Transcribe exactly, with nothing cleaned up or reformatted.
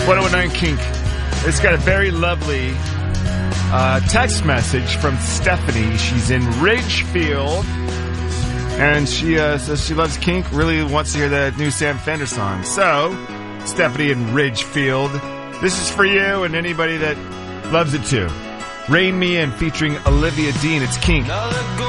one oh nine Kink. It's got a very lovely uh, text message from Stephanie. She's in Ridgefield, and she uh, says she loves Kink, really wants to hear the new Sam Fender song. So, Stephanie in Ridgefield, this is for you and anybody that loves it too. Rain Me In featuring Olivia Dean. It's Kink.